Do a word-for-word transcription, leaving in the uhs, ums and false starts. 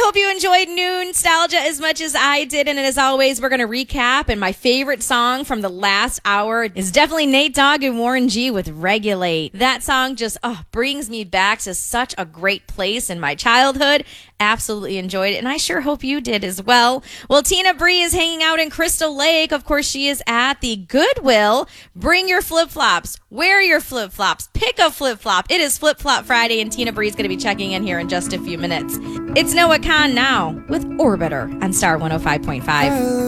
hope you enjoyed New Nostalgia as much as I did. And as always, we're going to recap. And my favorite song from the last hour is definitely Nate Dogg and Warren G with Regulate. That song just oh, brings me back to such a great place in my childhood. Absolutely enjoyed it. And I sure hope you did as well. Well, Tina Bree is hanging out in Crystal Lake. Of course, she is at the Goodwill. Bring your flip-flops. Wear your flip-flops. Pick a flip-flop. It is Flip-Flop Friday, and Tina Bree is going to be checking in here in just a few minutes. It's Noah Khan now with Orbiter on Star one oh five point five.